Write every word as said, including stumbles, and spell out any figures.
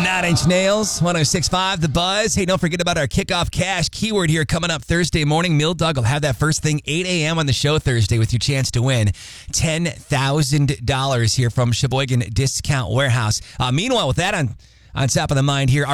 Nine Inch Nails, one oh six point five The Buzz. Hey, don't forget about our kickoff cash keyword here coming up Thursday morning. Mill Dog will have that first thing eight a.m. on the show Thursday with your chance to win ten thousand dollars here from Sheboygan Discount Warehouse. Uh, meanwhile, with that on, on top of the mind here,